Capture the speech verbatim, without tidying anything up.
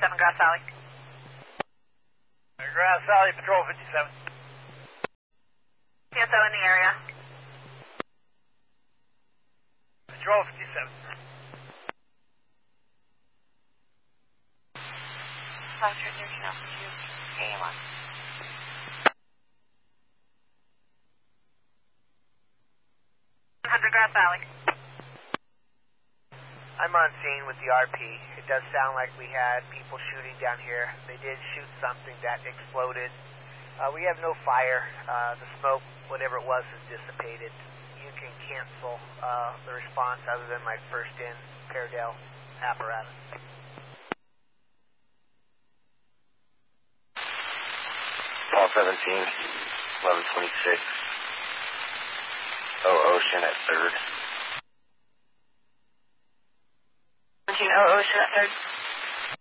fifty-seven Grass Valley. Grass Valley, Patrol fifty-seven. C S O in the area. Patrol fifty-seven. Foxtrot thirteen Alpha two, K A one. one hundred Grass Valley. I'm on scene with the R P. It does sound like we had people shooting down here. They did shoot something that exploded. Uh, we have no fire. Uh, the smoke, whatever it was, is dissipated. You can cancel uh, the response other than my first in Paradale apparatus. Paul seventeen, eleven twenty-six. Oh, Ocean at third. seventeen, oh, Ocean at third.